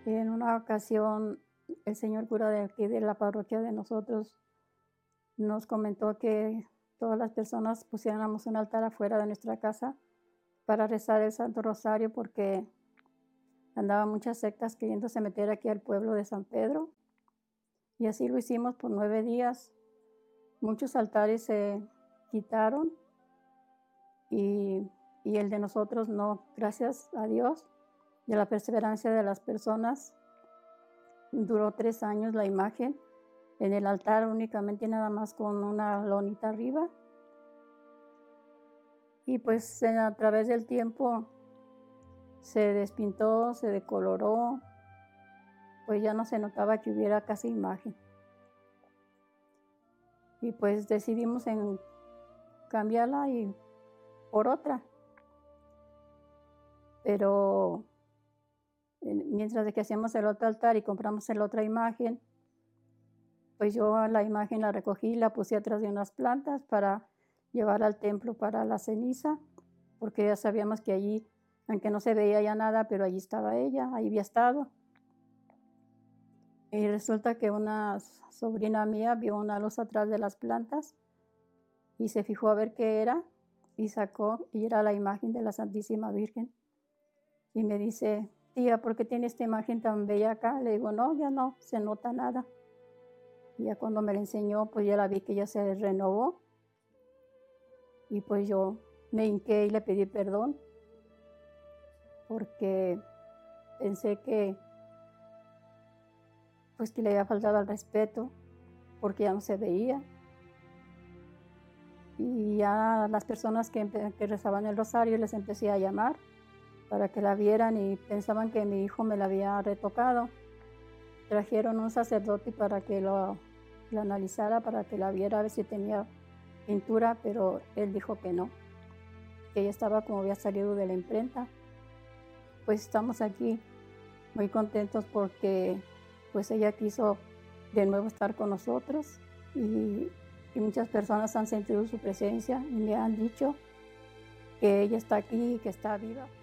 En una ocasión, el señor cura de aquí de la parroquia de nosotros nos comentó que todas las personas pusiéramos un altar afuera de nuestra casa para rezar el Santo Rosario, porque andaban muchas sectas queriéndose meter aquí al pueblo de San Pedro. Y así lo hicimos por 9 días. Muchos altares se quitaron y, y el de nosotros no, gracias a Dios y a la perseverancia de las personas. Duró 3 años la imagen en el altar, únicamente nada más con una lonita arriba. Y pues a través del tiempo se despintó, se decoloró, pues ya no se notaba que hubiera casi imagen. Y pues decidimos en cambiarla y por otra. Pero mientras de que hacíamos el otro altar y compramos la otra imagen, pues yo la imagen la recogí y la puse atrás de unas plantas para llevar al templo para la ceniza, porque ya sabíamos que allí, aunque no se veía ya nada, pero allí estaba ella, ahí había estado. Y resulta que una sobrina mía vio una luz atrás de las plantas y se fijó a ver qué era y sacó, y era la imagen de la Santísima Virgen. Y me dice: tía, ¿por qué tiene esta imagen tan bella acá? Le digo: no, ya no se nota nada. Y ya cuando me la enseñó, pues ya la vi que ya se renovó. Y pues yo me hinqué y le pedí perdón, porque pensé que, pues que le había faltado al respeto, porque ya no se veía. Y ya las personas que rezaban el rosario les empecé a llamar para que la vieran y pensaban que mi hijo me la había retocado. Trajeron un sacerdote para que lo analizara, para que la viera, a ver si tenía pintura, pero él dijo que no, que ella estaba como había salido de la imprenta. Pues estamos aquí muy contentos porque pues ella quiso de nuevo estar con nosotros y muchas personas han sentido su presencia y me han dicho que ella está aquí y que está viva.